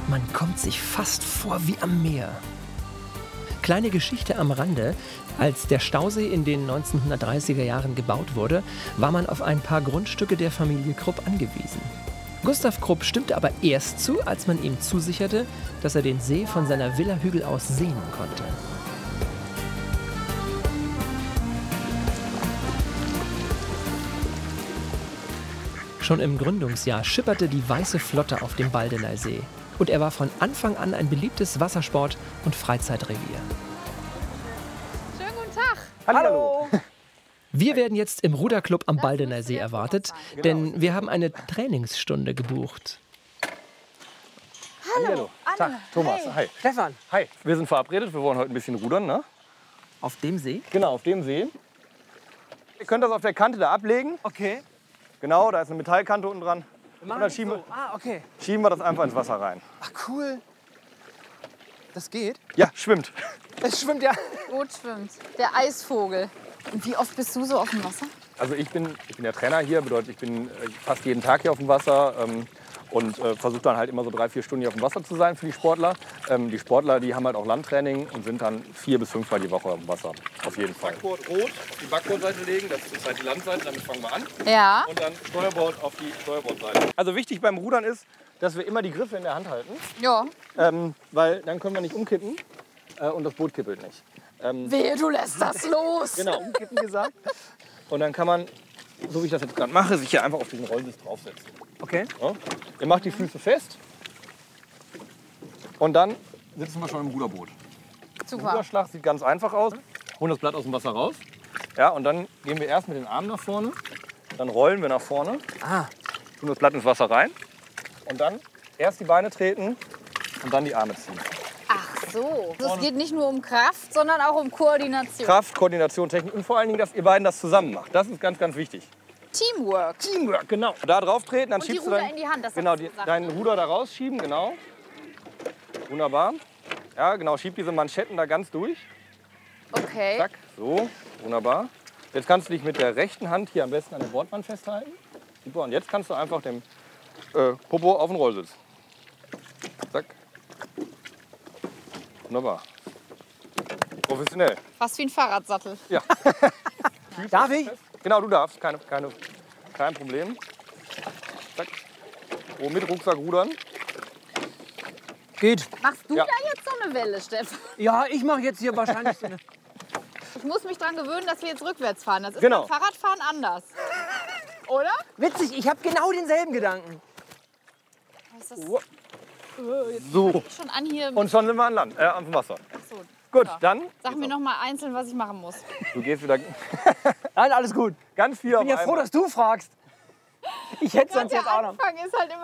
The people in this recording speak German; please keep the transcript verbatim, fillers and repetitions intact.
Man kommt sich fast vor wie am Meer. Kleine Geschichte am Rande: Als der Stausee in den neunzehnhundertdreißiger Jahren gebaut wurde, war man auf ein paar Grundstücke der Familie Krupp angewiesen. Gustav Krupp stimmte aber erst zu, als man ihm zusicherte, dass er den See von seiner Villa-Hügel aus sehen konnte. Schon im Gründungsjahr schipperte die Weiße Flotte auf dem Baldener See. Und er war von Anfang an ein beliebtes Wassersport- und Freizeitrevier. Schönen guten Tag. Hallo. Wir werden jetzt im Ruderclub am Baldener See erwartet, denn wir haben eine Trainingsstunde gebucht. Hallo. Tag, Thomas. Hey. Hi. Stefan, Hi. Wir sind verabredet, wir wollen heute ein bisschen rudern, ne? auf dem See? Genau, auf dem See. Ihr könnt das auf der Kante da ablegen. Okay. Genau, da ist eine Metallkante unten dran. Wir Und dann schieben, so. Ah, okay. schieben wir das einfach ins Wasser rein. Ach, cool. Das geht? Ja, schwimmt. Es schwimmt ja. Gut schwimmt. Der Eisvogel. Und wie oft bist du so auf dem Wasser? Also ich bin, ich bin der Trainer hier, bedeutet, ich bin äh, fast jeden Tag hier auf dem Wasser. Ähm, und äh, versuche dann halt immer so drei, vier Stunden hier auf dem Wasser zu sein für die Sportler. Ähm, die Sportler, die haben halt auch Landtraining und sind dann vier bis fünfmal die Woche auf dem Wasser. Auf jeden Fall. Backboard rot, die Backbordseite legen, das ist halt die Landseite, damit fangen wir an. Ja. Und dann Steuerbord auf die Steuerbordseite. Also wichtig beim Rudern ist, dass wir immer die Griffe in der Hand halten, Ja. ähm, weil dann können wir nicht umkippen äh, und das Boot kippelt nicht. Ähm, Wehe, du lässt das los. genau, umkippen gesagt. Und dann kann man, so wie ich das jetzt gerade mache, sich hier einfach auf diesen Rollsitz draufsetzen. Okay. Ja? Ihr macht die Füße fest und dann sitzen wir schon im Ruderboot. Der Super. Ruderschlag sieht ganz einfach aus. Holen das Blatt aus dem Wasser raus. Ja, und dann gehen wir erst mit den Armen nach vorne, dann rollen wir nach vorne, Ah, tun das Blatt ins Wasser rein und dann erst die Beine treten und dann die Arme ziehen. Ach so. Also es geht nicht nur um Kraft, sondern auch um Koordination. Kraft, Koordination, Technik und vor allen Dingen, dass ihr beiden das zusammen macht. Das ist ganz, ganz wichtig. Teamwork. Teamwork, genau. Da drauf treten, dann Und die schiebst du Ruder dein, in die Hand, das genau, hast du die, gesagt, deinen ne? Ruder da rausschieben, genau. Wunderbar. Ja, genau, schieb diese Manschetten da ganz durch. Okay. Zack, so, wunderbar. Jetzt kannst du dich mit der rechten Hand hier am besten an der Bordwand festhalten. Super, und jetzt kannst du einfach den äh, Popo auf den Rollsitz. Zack. Wunderbar. Professionell. Fast wie ein Fahrradsattel. Ja. darf ich? Genau, du darfst, keine, keine, kein Problem. Zack. Oh, mit Rucksack rudern. Geht. Machst du Ja. da jetzt so eine Welle, Steffen? Ja, ich mache jetzt hier wahrscheinlich so eine... Ich muss mich daran gewöhnen, dass wir jetzt rückwärts fahren. Das ist Genau. beim Fahrradfahren anders. Oder? Witzig, ich habe genau denselben Gedanken. Was ist das So. schon an hier? Und schon sind wir an Land, äh, am Wasser. So. Gut, So. dann. Sag mir noch mal einzeln, was ich machen muss. Du gehst wieder Nein, alles gut. ganz viel Ich auf bin ja froh, einmal. dass du fragst. Ich hätte sonst Der jetzt auch noch. Anfang ist halt immer